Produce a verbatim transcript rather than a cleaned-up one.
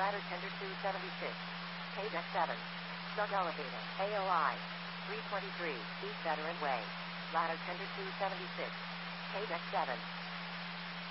Ladder tender two seventy-six. K deck seven. Stug elevator. A O I. three twenty-three. East Veteran Way. Ladder tender two seventy-six. K deck seven.